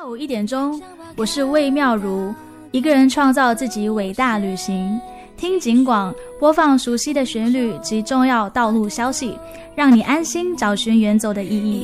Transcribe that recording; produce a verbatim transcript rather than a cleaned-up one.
午一点钟，我是魏妙如，一个人创造自己伟大旅行。听警广，播放熟悉的旋律及重要道路消息，让你安心找寻远走的意义。